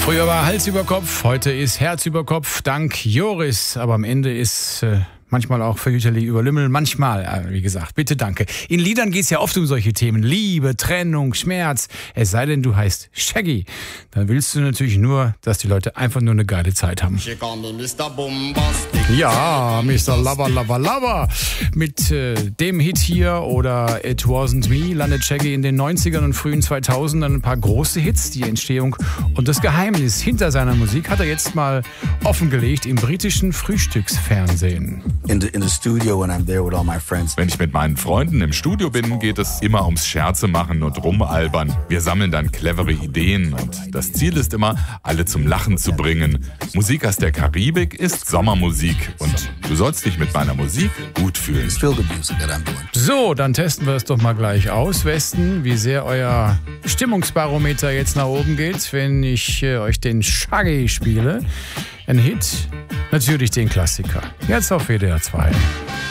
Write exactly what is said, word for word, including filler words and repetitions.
Früher war Hals über Kopf, heute ist Herz über Kopf, dank Joris. Aber am Ende ist äh, manchmal auch Fürchterlich über Lümmel, manchmal, äh, wie gesagt, bitte danke. In Liedern geht's ja oft um solche Themen, Liebe, Trennung, Schmerz. Es sei denn, du heißt Shaggy. Dann willst du natürlich nur, dass die Leute einfach nur eine geile Zeit haben. Ja, Mister Lover, Lover, Lover. Mit äh, dem Hit hier oder It Wasn't Me landet Shaggy in den neunzigern und frühen zweitausendern ein paar große Hits. Die Entstehung und das Geheimnis hinter seiner Musik hat er jetzt mal offengelegt im britischen Frühstücksfernsehen. In the, in the studio when I'm there with all my friends. Wenn ich mit meinen Freunden im Studio bin, geht es immer ums Scherze machen und rumalbern. Wir sammeln dann clevere Ideen und das Ziel ist immer, alle zum Lachen zu bringen. Musik aus der Karibik ist Sommermusik und du sollst dich mit meiner Musik gut fühlen. So, dann testen wir es doch mal gleich aus, Westen, wie sehr euer Stimmungsbarometer jetzt nach oben geht, wenn ich äh, euch den Shaggy spiele. Ein Hit, natürlich den Klassiker. Jetzt auf W D R zwei.